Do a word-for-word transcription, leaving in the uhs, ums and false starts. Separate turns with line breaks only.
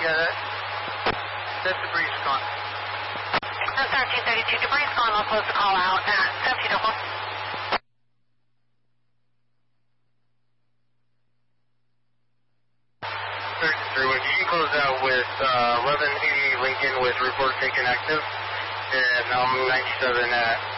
Yeah, that, that debris is gone.
That's thirteen thirty-two. Debris is gone. I'll close the call out at seventeen oh one.
thirty-three, when you close out with uh, eleven eighty Lincoln with report taken active, and I'm ninety-seven at